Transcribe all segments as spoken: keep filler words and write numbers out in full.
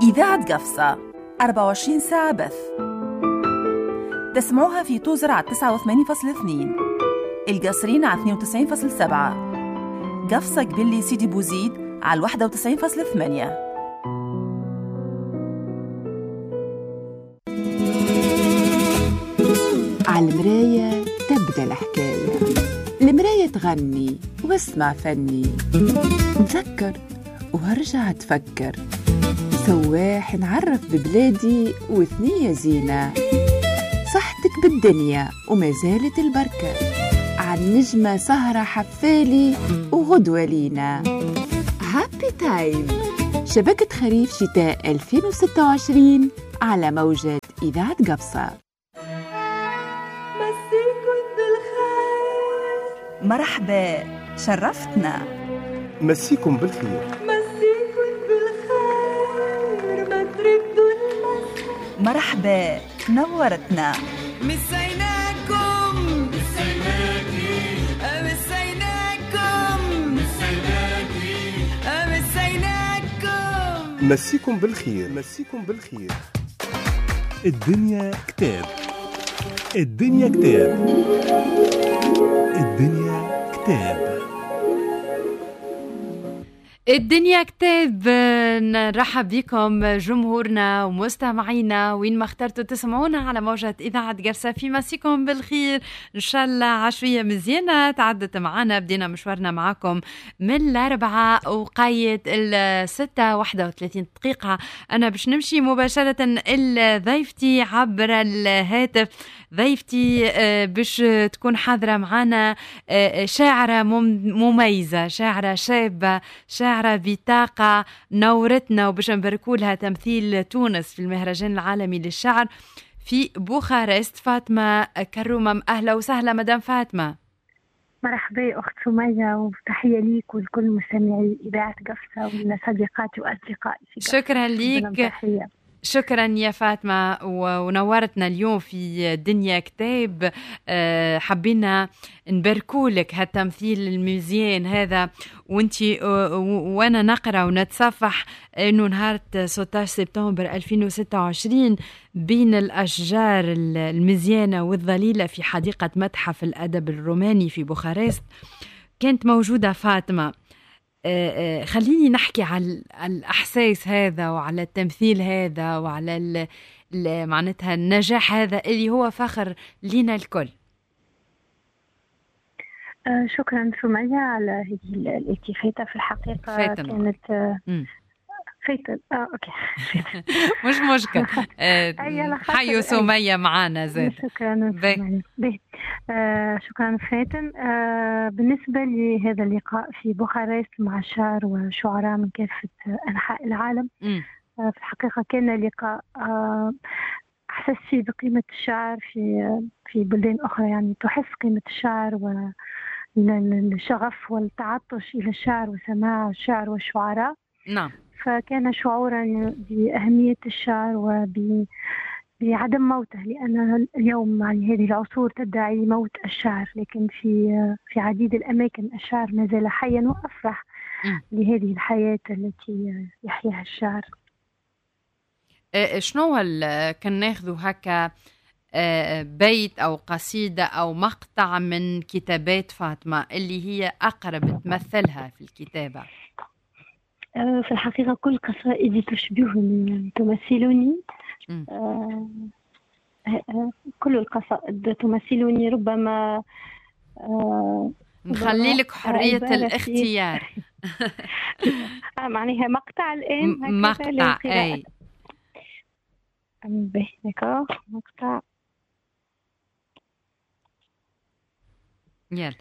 إذاعة قفصة أربعة وعشرين ساعة بث. تسمعوها في توزر على تسعة وثمانين فاصلة اثنين، القصرين على اثنين وتسعين فاصلة سبعة، قفصة قبلي سيدي بوزيد على واحد وتسعين فاصلة ثمانية. على المراية تبدأ الحكاية، المراية تغني واسمع فني، نفكر وارجع تفكر، سواح نعرف ببلادي وثنية زينة، صحتك بالدنيا وما زالت البركة، عن نجمة سهرة حفالي وغدوة لينا. هابي تايم، شبكة خريف شتاء ألفين وستة وعشرين على موجة إذاعة قفصة. مرحبا، شرفتنا. مسيكم بالخير. مسيكم بالخير، ما تردوا المسا. مرحبا، نورتنا. مسيناكم مسيناكي مسيناكم مسيناكي مسيناكم. مسيكم بالخير. مسيكم بالخير. الدنيا كتاب، الدنيا كتاب، الدنيا كتاب، الدنيا كتاب. نرحب بكم جمهورنا ومستمعينا وين ما اخترتوا تسمعونا على موجة إذاعة قفصة. في مسيكم بالخير، إن شاء الله عشرية مزيانة تعدت معنا. بدينا مشوارنا معكم من الأربعة وقاية الستة واحدة وثلاثين دقيقة. أنا باش نمشي مباشرة إلى ضيفتي عبر الهاتف. ضيفتي باش تكون حاضرة معنا شاعرة مميزة، شاعرة شابة، شاعرة بطاقة، نورتنا وباش نباركولها تمثيل تونس في المهرجان العالمي للشعر في بوخارست. فاطمة كرومة، أهلا وسهلا مدام فاطمة. مرحبا أخت سمية، وتحية ليك ولكل مستمعي إذاعة قفصة ولصديقاتي وأصدقائي. شكرا ليك، شكرا يا فاطمة، ونورتنا اليوم في دنيا كتاب. حبينا نباركولك هالتمثيل المزيان هذا، وانتي وانا نقرأ ونتصفح انه نهار ستة عشر سبتمبر ألفين وستة وعشرين بين الأشجار المزيانة والظليلة في حديقة متحف الأدب الروماني في بوخارست كانت موجودة فاطمة. خليني نحكي على الأحساس هذا وعلى التمثيل هذا وعلى معناتها النجاح هذا اللي هو فخر لنا الكل. آه شكرا سمية على هذه الالتفاتة. في الحقيقة فاتن. كانت آه فاتن اه اوكي مش مشكل. آه حيو سمية معانا زاد. شكرا سمية. آه شكرا فاتن. آه بالنسبة لهذا اللقاء في بوخارست مع شعر وشعراء من كافة أنحاء العالم، آه في الحقيقة كان لقاء آه أحسست فيه بقيمة الشعر في في بلدان أخرى، يعني تحس قيمة الشعر والشغف والتعطش إلى الشعر وسماع الشعر والشعراء. نعم. فكان شعورا بأهمية الشعر وبعدم موته، لأن اليوم يعني هذه العصور تدعي موت الشعر، لكن في في عديد الأماكن الشعر ما زال حيا وأفرح لهذه الحياة التي يحياها الشعر. شنو كان ناخذوا هكا بيت أو قصيدة أو مقطع من كتابات فاطمة اللي هي أقرب تمثلها في الكتابة؟ في الحقيقة كل قصائدي تشبهني، تمثلني. آه كل القصائد تمثلني. ربما آه نخلي لك حرية الاختيار. آه معناها مقطع الآن، مقطع أي بهنك مقطع. يلا.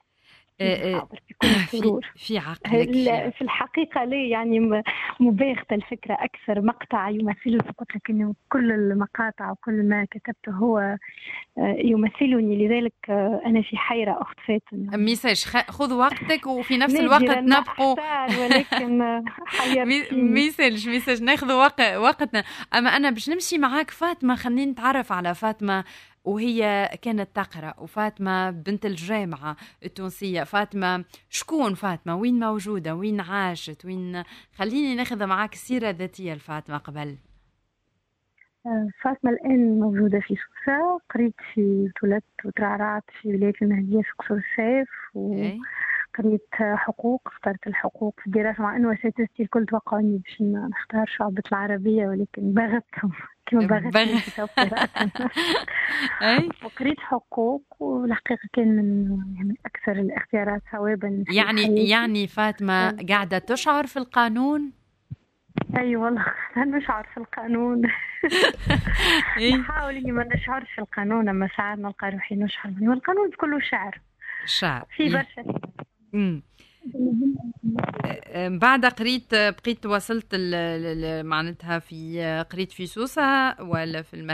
في في عقلك في الحقيقة ليه يعني مباغتة الفكرة أكثر. مقطع يمثله فقط، لكن كل المقاطع وكل ما كتبته هو يمثلني، لذلك أنا في حيرة أخت فاتن. ميساج خذ وقتك وفي نفس الوقت نبقوا ولكن ميساج ميساج ناخذ وقت وقتنا. أما أنا باش نمشي معاك فاطمة، خليني نتعرف على فاطمة وهي كانت تقرأ، وفاطمة بنت الجامعة التونسية. فاطمة شكون فاطمة؟ وين موجودة؟ وين عاشت؟ وين؟ خليني ناخذ معاك السيرة الذاتية لفاطمة قبل. فاطمة الآن موجودة في سوسة، قريت في ولدت وترعرعت في ولاية المهدية في قصر السيف، وقريت حقوق، اخترت الحقوق في الدراسة مع أنه أساتذتي الكل توقعوني باش نختار شعبة العربية، ولكن بغتهم كما بغتهم في قراءة. وقريت حقوق، والحقيقة كان من يعني أكثر الاختيارات صوابا. يعني يعني فاطمة أه. قاعدة تشعر في القانون؟ اي أيوة والله انا نشعر في القانون. نحاول اني ما نشعرش في القانون، اما ساعات نلقى روحي نشعر، والقانون كله شعر شعر في برشا. امم بعد قريت بقيت وصلت معناتها في قريت في سوسة ولا في